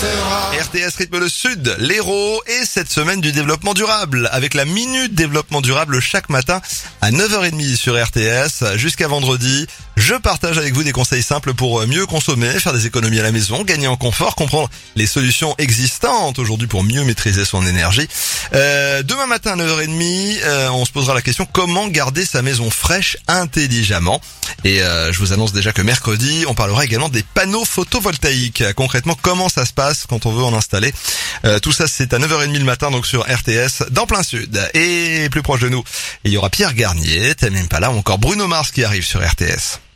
RTS rythme le sud, l'Hérault et cette semaine du développement durable avec la minute développement durable chaque matin à 9h30 sur RTS jusqu'à vendredi. Je partage avec vous des conseils simples pour mieux consommer, faire des économies à la maison, gagner en confort, comprendre les solutions existantes aujourd'hui pour mieux maîtriser son énergie. Demain matin à 9h30, on se posera la question comment garder sa maison fraîche intelligemment. Et je vous annonce déjà que mercredi, on parlera également des panneaux photovoltaïques. Concrètement, comment ça se passe quand on veut en installer. Tout ça, c'est à 9h30 le matin, donc sur RTS, dans plein sud. Et plus proche de nous, il y aura Pierre Garnier, T'aimes pas là, ou encore Bruno Mars qui arrive sur RTS.